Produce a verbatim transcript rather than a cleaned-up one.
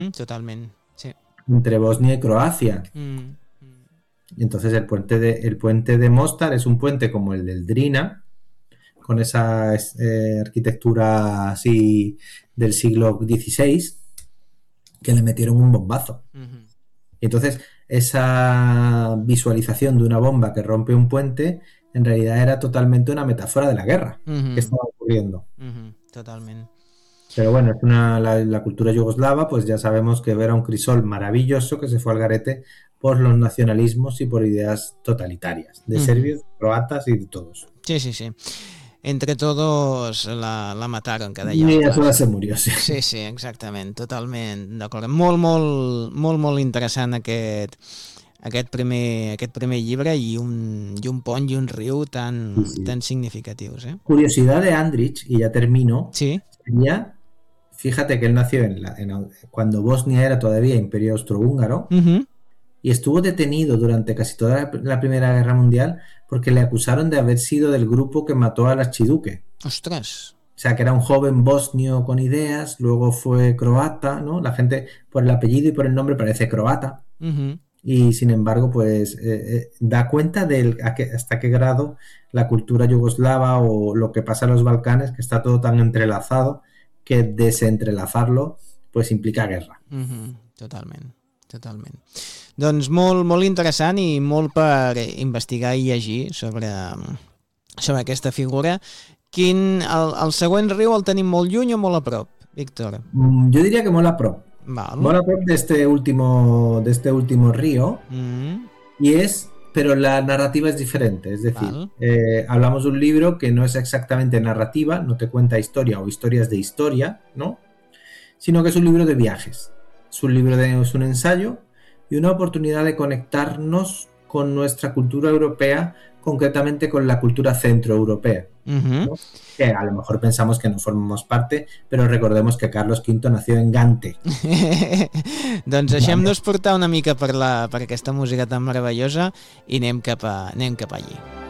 Totalment, sí. Entre Bosnia y Croacia. Mm. Y entonces el puente, de, el puente de Mostar es un puente como el del Drina, con esa eh, arquitectura así del siglo dieciséis, que le metieron un bombazo. Uh-huh. Y entonces esa visualización de una bomba que rompe un puente en realidad era totalmente una metáfora de la guerra uh-huh. que estaba ocurriendo. Uh-huh. Totalment. Pero bueno, es una, la, la cultura yugoslava, pues ya sabemos que era un crisol maravilloso que se fue al garete por los nacionalismos y por ideas totalitarias de uh-huh. serbios, croatas y de todos. Sí, sí, sí. Entre todos la, la mataron, que deia I el a sola se murió, sí. Sí, sí, exactament, totalment d'acord. Molt, molt, molt, molt interessant aquest, aquest, primer, aquest primer llibre i un, i un pont i un riu tan, sí, sí. tan significatius. ¿eh? Curiosidad de Andrich, y ya termino, sí. sería, fíjate que él nació en la, en, cuando Bosnia era todavía imperio austrohúngaro, uh-huh. y estuvo detenido durante casi toda la, la Primera Guerra Mundial porque le acusaron de haber sido del grupo que mató al archiduque. ¡Ostras! O sea, que era un joven bosnio con ideas, luego fue croata, ¿no? La gente por el apellido y por el nombre parece croata. Uh-huh. Y sin embargo, pues eh, eh, da cuenta de hasta qué grado la cultura yugoslava o lo que pasa en los Balcanes, que está todo tan entrelazado, que desentrelazarlo pues implica guerra. Uh-huh. Totalment, totalment. Doncs molt, molt interessant i molt per investigar i llegir sobre, sobre aquesta figura. Quin, el, el següent riu el tenim molt lluny o molt a prop, Víctor? Yo diría que molt a prop. Val. Molt a prop de este último, de este último río. Mm. Y es, pero la narrativa es diferente. Es decir, eh, hablamos de un libro que no es exactamente narrativa, no te cuenta historia o historias de historia, ¿no? Sino que es un libro de viajes. Es un libro de, es un ensayo y una oportunidad de conectarnos con nuestra cultura europea, concretamente con la cultura centroeuropea, uh-huh. ¿no? Que a lo mejor pensamos que no formamos parte, pero recordemos que Carlos quinto nació en Gante. Doncs deixem-nos portar una mica per, la, per aquesta música tan meravellosa i anem cap, a, anem cap allí.